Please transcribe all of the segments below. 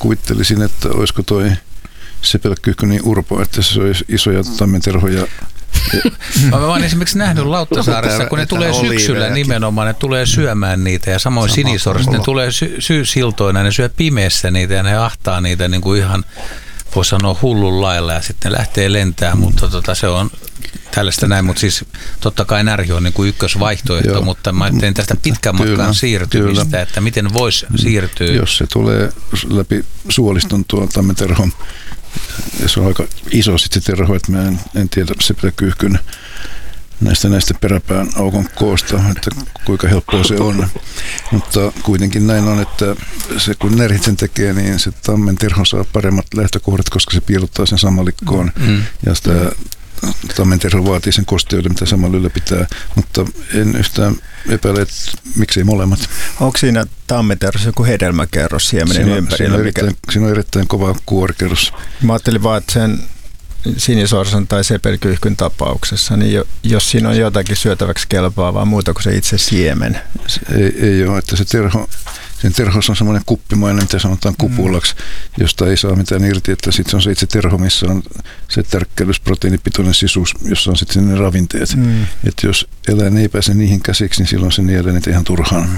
kuvittelisin, että olisiko toi sepelkyyhky niin urpo, että se olisi isoja tammenterhoja. Mä oon esimerkiksi nähnyt Lauttasaaressa, kun ne tulee syksyllä nimenomaan, ne tulee syömään niitä ja samoin sinisorset, ne tulee syysiltoina, ne syö pimeässä niitä ja ne ahtaa niitä niin kuin ihan, voi sanoa hullun lailla ja sitten ne lähtee lentämään, mutta se on tällaista näin, mutta siis totta kai närhi on niin kuin ykkösvaihtoehto, mutta mä ajattelin tästä pitkän matkan siirtymistä, että miten voisi siirtyä. Jos se tulee läpi suoliston tuo tammenterhon, ja se on aika iso sitten se terho, että mä en tiedä sepelkyyhkyn näistä peräpään aukon koosta, että kuinka helppoa se on. Mutta kuitenkin näin on, että se kun närhit sen tekee, niin se tammenterho saa paremmat lähtökohdat, koska se piilottaa sen samalikkoon. Ja sitä tammenterho vaatii sen kosteuden, mitä samalla ylläpitää, mutta en yhtään epäile, että miksei molemmat. Onko siinä tammenterhossa joku hedelmäkerros siemenen ympärillä? Siinä on erittäin kova kuorikerros. Mä ajattelin vaan, että sen sinisorsan tai sepelkyyhkyn tapauksessa, niin jos siinä on jotakin syötäväksi kelpaavaa muuta kuin se itse siemen. Ei ole, että sen terhossa on semmoinen kuppimainen, mitä sanotaan kupulaksi, josta ei saa mitään irti, että sitten on se itse terho, missä on se tärkkelysproteiinipitoinen sisuus, jossa on sitten ne ravinteet. Että jos eläin ei pääse niihin käsiksi, niin silloin se nielee niitä ihan turhaan.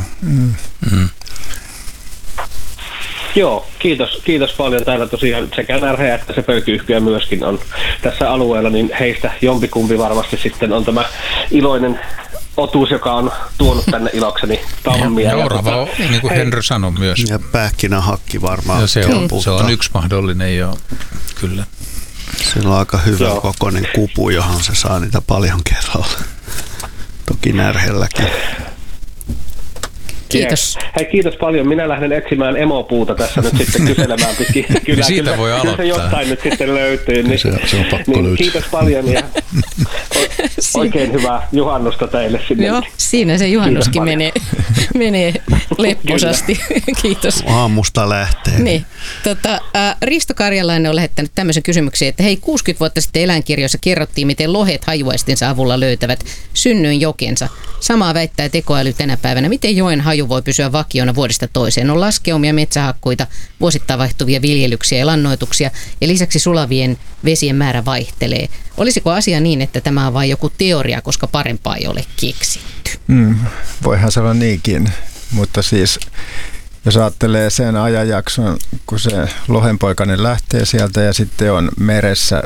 Joo, kiitos paljon. Täällä tosiaan sekä närhejä että sepelkyyhkyjä myöskin on tässä alueella, niin heistä jompikumpi varmasti sitten on tämä iloinen otuus, joka on tuonut tänne ilokseni tammia. Ja orava, niin kuin Henry sanoi myös. Ja pähkinähakki varmaan. Ja se on yksi mahdollinen, joo, kyllä. Sillä on aika hyvä kokoinen kupu, johon se saa niitä paljon kerralla. Toki närhelläkin. Kiitos. Hei, kiitos paljon. Minä lähden etsimään emopuuta tässä nyt sitten kyselemään pitkin. Kyllä, siitä voi aloittaa. Kyllä se jostain nyt sitten löytyy. Niin, se on pakko löytyä. Kiitos paljon ja oikein hyvää juhannusta teille sinne. Joo, siinä se juhannuskin menee lepposasti. Kiitos. Aamusta lähtee. Niin. Risto Karjalainen on lähettänyt tämmöisen kysymyksen, että hei, 60 vuotta sitten eläinkirjoissa kerrottiin, miten lohet hajuaistinsa avulla löytävät synnyin jokensa. Samaa väittää tekoäly tänä päivänä. Miten joen haju voi pysyä vakiona vuodesta toiseen? On laskeumia, metsähakkuita, vuosittain vaihtuvia viljelyksiä ja lannoituksia ja lisäksi sulavien vesien määrä vaihtelee. Olisiko asia niin, että tämä on vain joku teoria, koska parempaa ei ole keksitty? Voihan se olla niinkin, mutta siis jos ajattelee sen ajanjakson, kun se lohenpoikainen lähtee sieltä ja sitten on meressä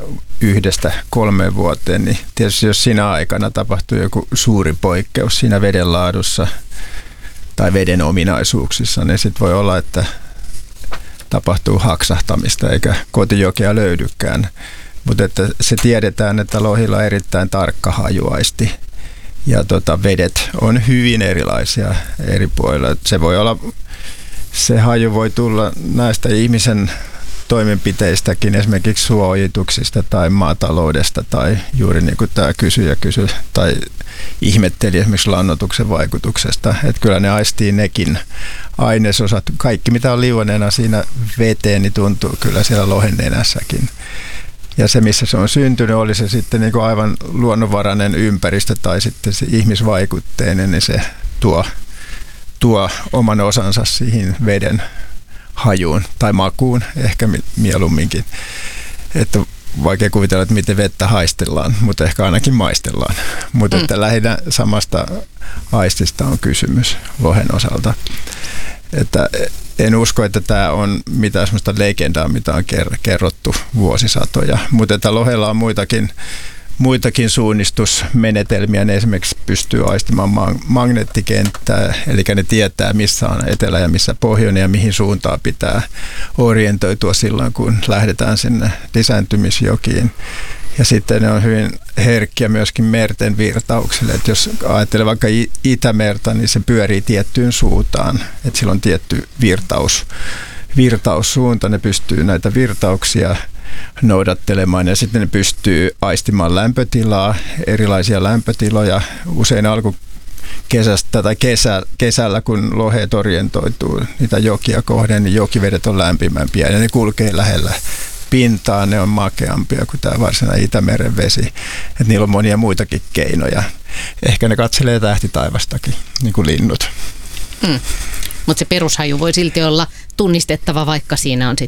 1-3 vuoteen, niin tietysti jos siinä aikana tapahtuu joku suuri poikkeus siinä veden laadussa tai veden ominaisuuksissa, niin sitten voi olla, että tapahtuu haksahtamista eikä kotijokea löydykään. Mutta että se tiedetään, että lohilla on erittäin tarkka hajuaisti ja vedet on hyvin erilaisia eri puolilla. Se voi olla, se haju voi tulla näistä ihmisen toimenpiteistäkin, esimerkiksi suojituksista tai maataloudesta tai juuri niin kuin tämä kysyjä kysyi tai ihmetteli esimerkiksi lannoituksen vaikutuksesta. Että kyllä ne aistii nekin ainesosat. Kaikki mitä on liuoneena siinä veteen, niin tuntuu kyllä siellä lohen nenässäkin. Ja se, missä se on syntynyt, oli se sitten niin kuin aivan luonnonvarainen ympäristö tai sitten se ihmisvaikutteinen, niin se tuo oman osansa siihen veden hajuun tai makuun ehkä mieluumminkin. Että vaikea kuvitella, että miten vettä haistellaan, mutta ehkä ainakin maistellaan. Mutta että lähinnä samasta aistista on kysymys lohen osalta. Että en usko, että tämä on mitään sellaista legendaa, mitä on kerrottu vuosisatoja, mutta että lohella on muitakin suunnistusmenetelmiä. Ne esimerkiksi pystyy aistimaan magneettikenttää, eli ne tietää, missä on etelä ja missä pohjoinen ja mihin suuntaan pitää orientoitua silloin, kun lähdetään sinne lisääntymisjokiin. Ja sitten ne on hyvin herkkiä myöskin merten virtauksille. Että jos ajattelee vaikka Itämerta, niin se pyörii tiettyyn suuntaan. Että sillä on tietty virtaussuunta. Ne pystyy näitä virtauksia noudattelemaan ja sitten ne pystyy aistimaan lämpötilaa, erilaisia lämpötiloja. Usein alkukesästä tai kesällä, kun lohet orientoituu niitä jokia kohden, niin jokivedet on lämpimämpiä ja ne kulkee lähellä pintaa, ne on makeampia kuin tämä varsinainen Itämeren vesi. Että niillä on monia muitakin keinoja. Ehkä ne katselee tähtitaivastakin, niin kuin linnut. Mutta se perushaju voi silti olla tunnistettava, vaikka siinä on